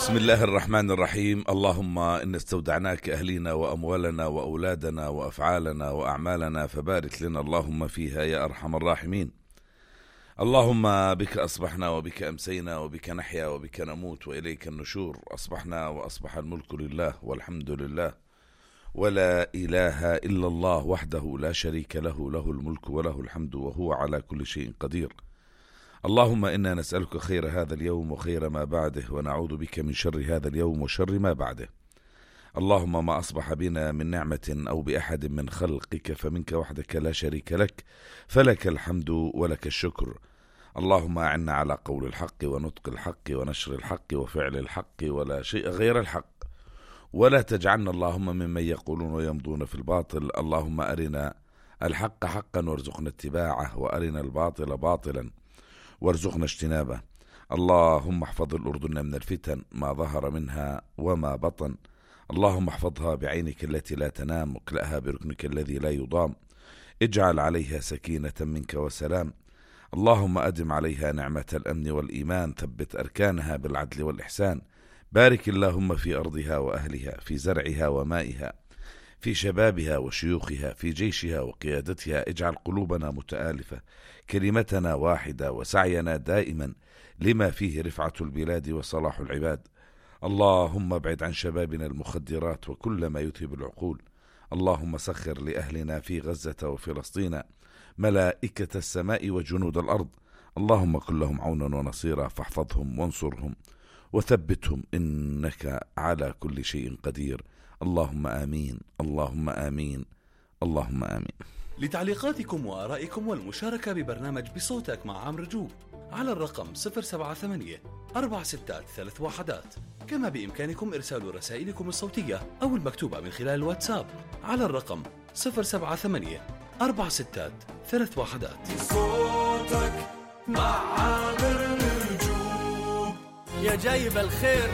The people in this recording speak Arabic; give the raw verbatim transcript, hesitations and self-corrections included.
بسم الله الرحمن الرحيم. اللهم إن استودعناك أهلنا وأموالنا وأولادنا وأفعالنا وأعمالنا فبارك لنا اللهم فيها يا أرحم الراحمين. اللهم بك أصبحنا وبك أمسينا وبك نحيا وبك نموت وإليك النشور. أصبحنا وأصبح الملك لله والحمد لله ولا إله إلا الله وحده لا شريك له، له الملك وله الحمد وهو على كل شيء قدير. اللهم إنا نسألك خير هذا اليوم وخير ما بعده، ونعوذ بك من شر هذا اليوم وشر ما بعده. اللهم ما أصبح بنا من نعمة أو بأحد من خلقك فمنك وحدك لا شريك لك، فلك الحمد ولك الشكر. اللهم أعنا على قول الحق ونطق الحق ونشر الحق وفعل الحق ولا شيء غير الحق، ولا تجعلنا اللهم ممن يقولون ويمضون في الباطل. اللهم أرنا الحق حقا وارزقنا اتباعه، وأرنا الباطل باطلا وارزقنا اجتنابه. اللهم احفظ الأردن من الفتن ما ظهر منها وما بطن. اللهم احفظها بعينك التي لا تنام، واكلأها بركنك الذي لا يضام. اجعل عليها سكينة منك وسلام. اللهم أدم عليها نعمة الأمن والإيمان، ثبت أركانها بالعدل والإحسان. بارك اللهم في أرضها وأهلها، في زرعها ومائها، في شبابها وشيوخها، في جيشها وقيادتها. اجعل قلوبنا متآلفة، كلمتنا واحدة، وسعينا دائما لما فيه رفعة البلاد وصلاح العباد. اللهم ابعد عن شبابنا المخدرات وكل ما يذهب العقول. اللهم سخر لأهلنا في غزة وفلسطين ملائكة السماء وجنود الأرض. اللهم كن لهم عونا ونصيرا، فاحفظهم وانصرهم وثبتهم، إنك على كل شيء قدير. اللهم آمين، اللهم آمين، اللهم آمين. لتعليقاتكم وآرائكم والمشاركة ببرنامج بصوتك مع عمرو جوب على الرقم صفر سبعة ثمانية أربعة ستة ثلاث وحدات. كما بإمكانكم إرسال رسائلكم الصوتية أو المكتوبة من خلال الواتساب على الرقم صفر سبعة ثمانية أربعة ستة ثلاث وحدات. صوتك مع عمرو جوب، يا جايب الخير